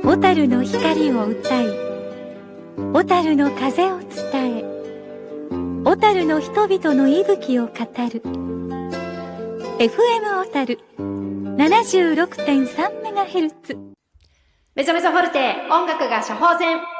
小樽の光を歌い、小樽の風を伝え、小樽の人々の息吹を語る FM 小樽 76.3MHz。 メソメソフォルテ、音楽が処方箋。